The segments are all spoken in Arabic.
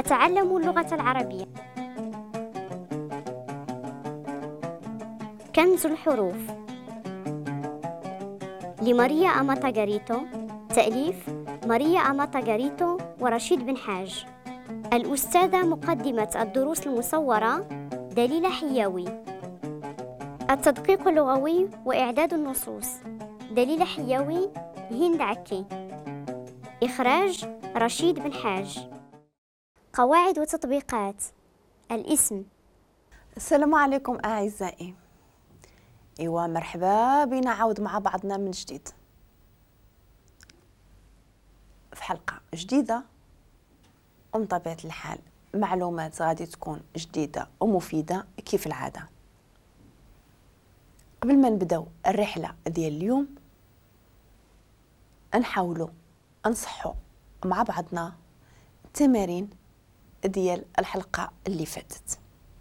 أتعلم اللغة العربية. كنز الحروف لماريا أماتا غاريتو، تأليف ماريا أماتا غاريتو ورشيد بن حاج. الأستاذة مقدمة الدروس المصورة دليلة حياوي. التدقيق اللغوي وإعداد النصوص دليلة حياوي، هند عكي. إخراج رشيد بن حاج. قواعد وتطبيقات. الاسم. السلام عليكم أعزائي. ايوا مرحبا بنا عاود مع بعضنا من جديد في حلقة جديدة، ومن طبيعة الحال معلومات غادي تكون جديدة ومفيدة كيف العادة. قبل ما نبداو الرحلة ديال اليوم نحاولوا نصحوا مع بعضنا تمارين ديال الحلقة اللي فاتت.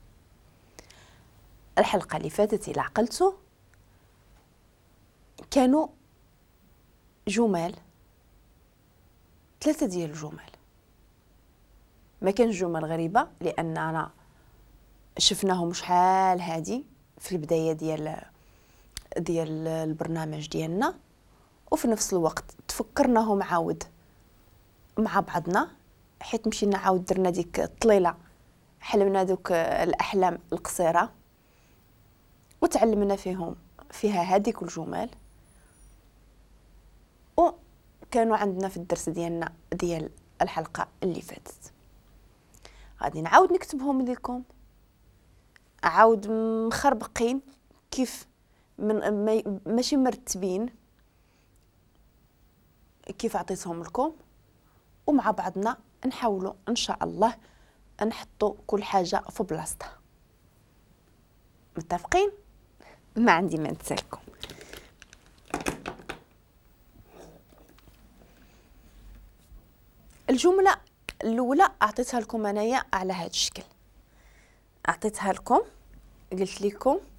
الحلقة اللي فاتت إلا عقلتوا كانوا جمل، 3 ديال الجمل. ما كانش جمل غريبة لأننا شفناهم شحال هادي في البداية ديال البرنامج ديالنا، وفي نفس الوقت تفكرناهم عاود مع بعضنا، حيت مشينا عاود درنا ديك الطليلة، حلمنا دوك الأحلام القصيرة وتعلمنا فيها هذيك الجمل. وكانوا عندنا في الدرس ديالنا ديال الحلقة اللي فاتت غادي نعاود نكتبهم لكم عاود مخربقين، كيف ماشي مرتبين، كيف عطيتهم لكم، ومع بعضنا نحاولوا ان شاء الله نحطوا كل حاجة في بلاصتها. متفقين؟ ما عندي ما نسالكم. الجملة الأولى أعطيتها لكم أنايا على هذا الشكل. أعطيتها لكم، قلت لكم